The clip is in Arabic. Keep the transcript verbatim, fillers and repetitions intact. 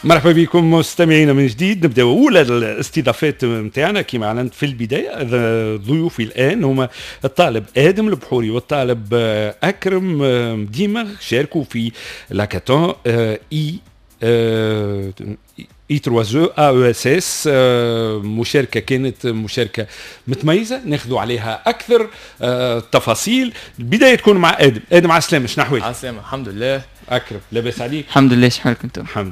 مرحبا بكم مستمعينا من جديد. نبدأ أولى الاستضافات نتاعنا كما أعلنت في البداية. ضيوفي الآن هما الطالب آدم البحوري والطالب أكرم ديمغ، شاركوا في لاكاتون إي اي ثلاثة او ا او اس اس. مشاركه كانت مشاركه متميزه، ناخذوا عليها اكثر تفاصيل. البدايه تكون مع ادم. ادم على السلامه، شنو احوالك؟ على السلامه الحمد لله. اكرم لاباس عليك؟ الحمد لله، شحالك انتم؟ الحمد